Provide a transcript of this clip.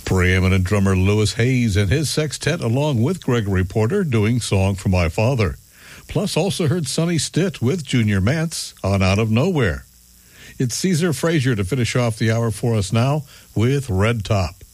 Preeminent drummer Louis Hayes and his sextet along with Gregory Porter doing Song for My Father. Plus also heard Sonny Stitt with Junior Mance on Out of Nowhere. It's Caesar Frazier to finish off the hour for us now with Red Top.